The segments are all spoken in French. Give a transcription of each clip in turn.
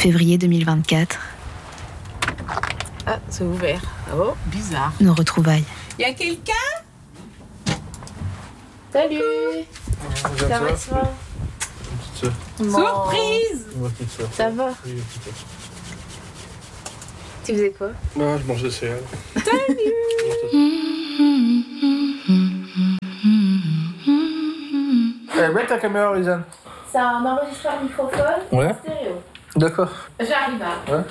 Février 2024. Ah, c'est ouvert. Oh, bizarre. Nos retrouvailles. Y a quelqu'un? Salut. Ça va, toi? Surprise! Ça va? Tu faisais quoi? Non, je mangeais des céréales. Salut! Mets ta caméra, Lisanne. C'est un enregistreur microphone stéréo. D'accord. J'arrive à. Ouais.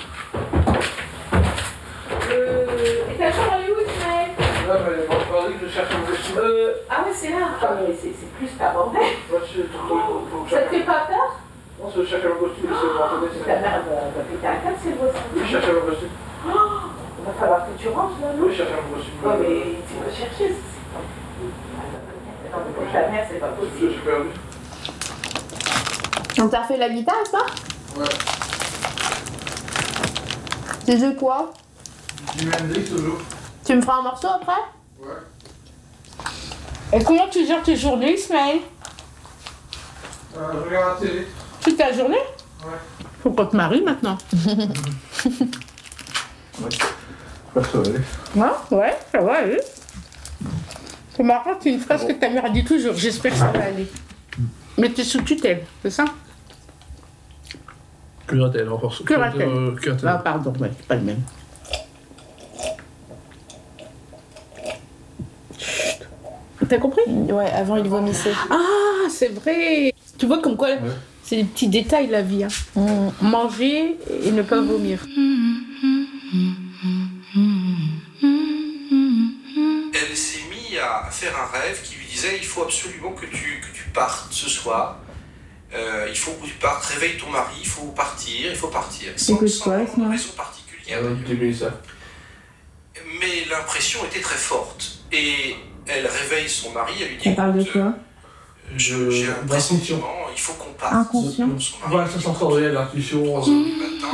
Et ta chambre elle est où, Ismaël? Là, je je cherche un costume. Ah ouais, c'est là. Ah mais c'est plus ta bordel. Ça te fait pas peur? Non, je cherche un costume, c'est pour entendre. Ta mère va péter un câble, c'est beau ça. Je cherche un costume. Il va falloir que tu ranges là, non? Oui, je cherche un costume. Ouais, mais tu vas chercher. Non, mais pour ta mère, c'est pas Je possible. suis perdu. On t'a refait la guitare, ça? Ouais. Tu joues quoi? Du Hendrix toujours. Tu me feras un morceau après? Ouais. Et comment tu gères tes journées, Ismaël? Je regarde la télé. Toute ta journée? Ouais. Faut qu'on te marie maintenant. Ouais. Pas ça va aller. Ouais, ça va aller. C'est marrant, c'est une phrase que ta mère dit toujours. J'espère que ça va aller. Mais t'es sous tutelle, c'est ça? Curatelle, encore. Curatelle. Curatelle. Ah, pardon, ouais, c'est pas le même. Chut. T'as compris? Ouais, avant il vomissait. Ah, c'est vrai. Tu vois comme quoi, c'est des petits détails la vie. Hein. Manger et ne pas vomir. Elle s'est mise à faire un rêve qui lui disait il faut absolument que tu partes ce soir. Il faut que tu partes, réveille ton mari, il faut partir. Sans raison particulière. Mais l'impression était très forte. Et elle réveille son mari, elle lui dit Elle parle de quoi? j'ai un pressentiment, il faut qu'on parte. Inconscient. Son mari, Ouais, ça sensoriel, l'intuition. 3 heures du matin.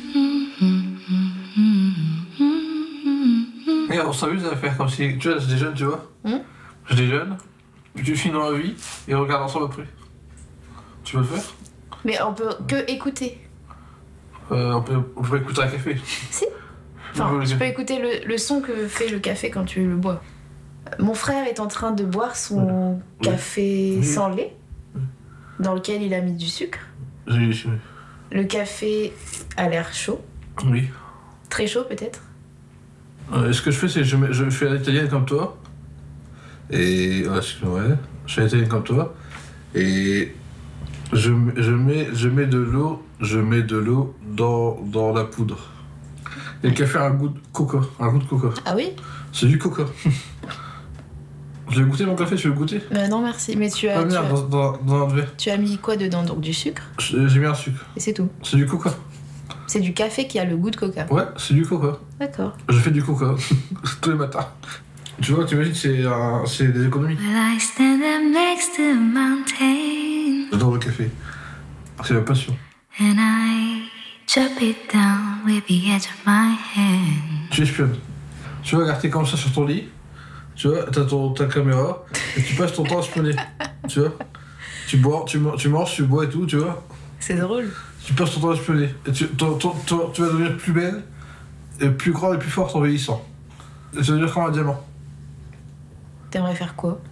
Regarde, on s'amuse à faire comme si. Tu vois, je déjeune, tu vois. Je déjeune, puis tu finis dans la vie et on regarde ensemble après. Tu veux le faire? Mais on peut que écouter. On peut écouter un café. Si. Enfin, je peux écouter le son que fait le café quand tu le bois. Mon frère est en train de boire son café sans lait, dans lequel il a mis du sucre. Oui. Le café a l'air chaud. Oui. Très chaud peut-être. Ce que je fais, c'est que je fais à l'italienne comme toi. Et. Ouais, je fais à l'italienne comme toi. Et. Je mets de l'eau dans la poudre. Et le café a un goût de coco. Ah oui? C'est du coco. Je vais goûter mon café, tu veux le goûter? Non merci, mais tu as, dans un verre. tu as mis quoi dedans? Donc du sucre? J'ai mis un sucre. Et c'est tout. C'est du coco. C'est du café qui a le goût de coca. Ouais, c'est du coco. D'accord. Je fais du coco tous les matins. Tu vois, t'imagines, c'est des économies. Well, I stand up next to a mountain J'adore le café. C'est ma passion. and I chop it down with the edge of my hand. Tu espionnes. Tu vas regarder comme ça sur ton lit. Tu vois, t'as ta caméra et tu passes ton temps à espionner. Tu vois, tu bois, tu manges, tu bois et tout, tu vois. C'est drôle. Tu passes ton temps à espionner. Et tu vas devenir plus belle, et plus grande et plus forte en vieillissant. Et tu vas devenir comme un diamant. T'aimerais faire quoi?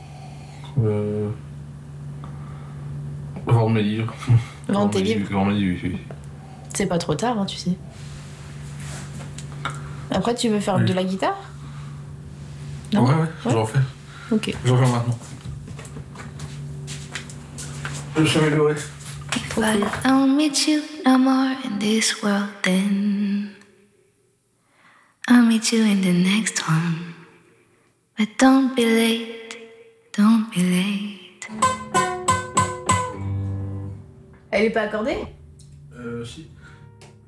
Vendre mes livres. Vendre tes livres? Vendre mes livres, oui. C'est pas trop tard, hein, tu sais. Après, tu veux faire de la guitare? Non? Ouais, j'en fais. Ok. J'en fais maintenant. Je suis amélioré. But I don't meet you no more in this world then. I'll meet you in the next one. But don't be late, don't be late. Elle est pas accordée? Si.